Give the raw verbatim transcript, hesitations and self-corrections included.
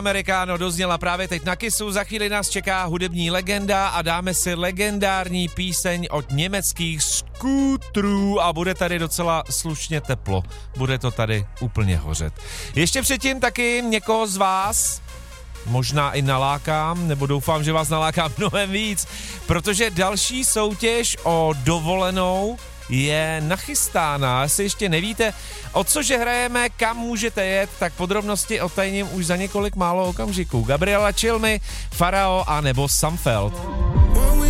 Americano dozněla právě teď na Kissu, za chvíli nás čeká hudební legenda a dáme si legendární píseň od německých skútrů a bude tady docela slušně teplo. Bude to tady úplně hořet. Ještě předtím taky někoho z vás možná i nalákám, nebo doufám, že vás nalákám mnohem víc, protože další soutěž o dovolenou je nachystána. Jestli ještě nevíte, o cože hrajeme, kam můžete jet, tak podrobnosti otajním už za několik málo okamžiků. Gabriela Chilmy, Farao a nebo Samfeld.